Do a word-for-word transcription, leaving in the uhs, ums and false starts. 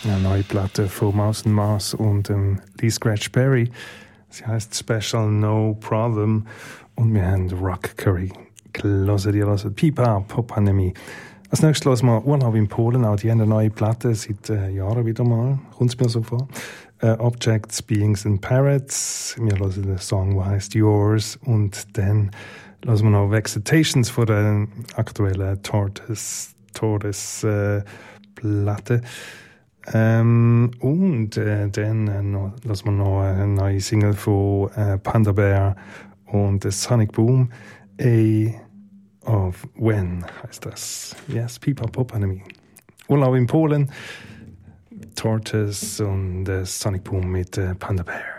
Eine neue Platte von Mouse and Mars und ähm, Lee Scratch Perry. Sie heißt Special No Problem. Und wir haben Rock Curry. Klasse, die Klasse. Pipa, Pop-Pandemie. Als nächstes hören wir Urlaub in Polen. Auch die haben eine neue Platte seit äh, Jahren wieder mal. Kommt es mir so vor. Äh, Objects, Beings and Parrots. Wir hören den Song, der heißt Yours. Und dann hören wir noch Vexitations von der aktuellen Tortoise, Tortoise äh, Platte. Ähm, und äh, dann äh, noch, lassen wir noch eine neue Single von äh, Panda Bear und äh, Sonic Boom. A of When heißt das. Yes, Pipa Pop Enemy. Urlaub in Polen, Tortoise und äh, Sonic Boom mit äh, Panda Bear.